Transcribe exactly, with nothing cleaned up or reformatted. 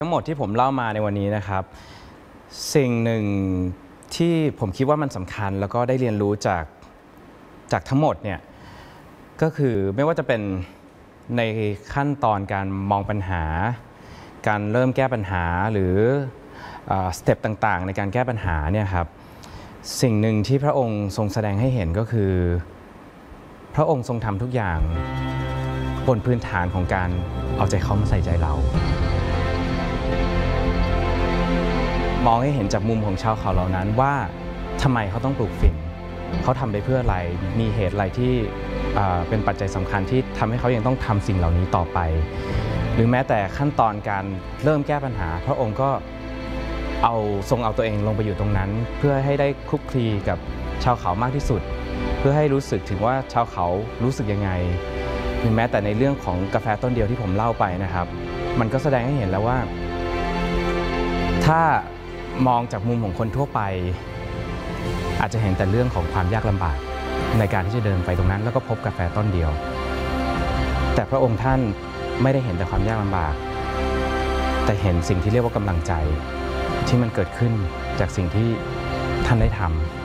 ทั้งหมดที่ผมเล่ามาในวันนี้นะครับสิ่งหนึ่งที่ผมคิดว่ามันสำคัญแล้วก็ได้เรียนรู้จากจากทั้งหมดเนี่ยก็คือไม่ว่าจะเป็นในขั้นตอนการมองปัญหาการเริ่มแก้ปัญหาหรือสเต็ปต่างๆในการแก้ปัญหาเนี่ยครับสิ่งหนึ่งที่พระองค์ทรงแสดงให้เห็นก็คือพระองค์ทรงทำทุกอย่างบนพื้นฐานของการเอาใจเขามาใส่ใจเรามองให้เห็นจากมุมของชาวเขาเหล่านั้นว่าทำไมเขาต้องปลูกฝิ่นเขาทำไปเพื่ออะไรมีเหตุอะไรที่เป็นปัจจัยสำคัญที่ทำให้เขายังต้องทำสิ่งเหล่านี้ต่อไปหรือแม้แต่ขั้นตอนการเริ่มแก้ปัญหาพระองค์ก็เอาทรงเอาตัวเองลงไปอยู่ตรงนั้นเพื่อให้ได้คลุกคลีกับชาวเขามากที่สุดเพื่อให้รู้สึกถึงว่าชาวเขารู้สึกยังไงหรือแม้แต่ในเรื่องของกาแฟต้นเดียวที่ผมเล่าไปนะครับมันก็แสดงให้เห็นแล้วว่าถ้ามองจากมุมของคนทั่วไปอาจจะเห็นแต่เรื่องของความยากลำบากในการที่จะเดินไปตรงนั้นแล้วก็พบกาแฟต้นเดียวแต่พระองค์ท่านไม่ได้เห็นแต่ความยากลำบากแต่เห็นสิ่งที่เรียกว่ากำลังใจที่มันเกิดขึ้นจากสิ่งที่ท่านได้ทำ